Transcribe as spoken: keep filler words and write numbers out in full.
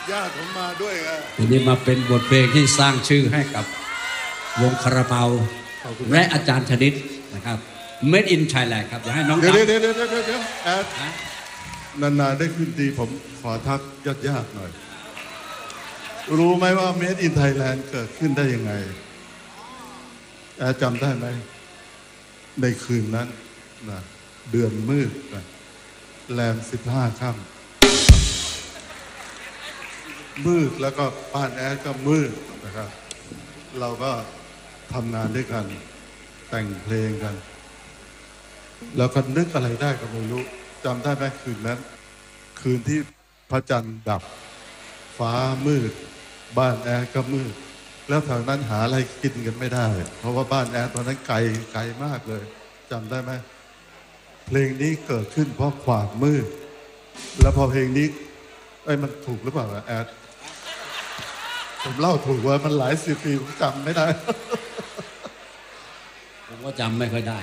ญาติผมมาด้วยไงทีนี้มาเป็นบทเพลงที่สร้างชื่อให้กับวงคาราบาวและอาจารย์ธนิตนะครับ Made in Thailand ครับอยากให้น้องเดี๋ยวดำเดี๋ยวเดี๋ยวเดี๋ยวเดี๋ยวแอดนานๆได้ขึ้นดีผมขอทักญาติๆหน่อยรู้ไหมว่า Made in Thailand เกิดขึ้นได้ยังไงแอดจำได้ไหมในคืนนั้นนะเดือนมืดนะแรมสิบห้าค่ำมืดแล้วก็บ้านแอดก็มืดนะครับ เราก็ทำงานด้วยกันแต่งเพลงกัน แล้วก็นึกอะไรได้ก็ไม่รู้จำได้ไหมคืนนั้น คืนที่พระจันทร์ดับฟ้ามืดบ้านแอดก็มืดแล้วแถวนั้นหาอะไรกินกันไม่ได้เพราะว่าบ้านแอดตอนนั้นไกลไกลมากเลยจำได้ไหมเพลงนี้เกิดขึ้นเพราะความมืดแล้วพอเพลงนี้ไอ้มันถูกหรือเปล่าแอดผมเล่าถูกว่ามันหลายสิบปีผมจำไม่ได้ผมก็จำไม่ค่อยได้